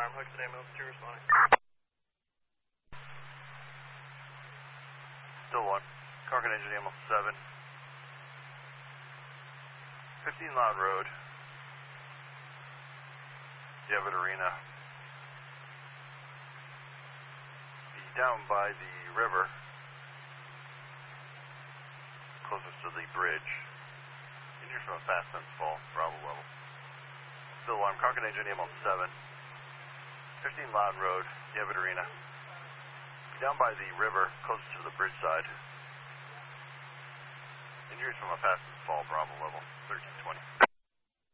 alarm, Hudson ambulance 2 responding. Still 1. Cargo engine ambulance 7. 15 Loud Road. Devitt Arena. Down by the river, closest to the bridge. Injured from a fast sense fall, Bravo level. Still alarm, Cargo engine ambulance 7. 15 Loudon Road, Devitt Arena. Down by the river, closest to the bridge side. Injuries from a fast sense fall, Bravo level, 1320.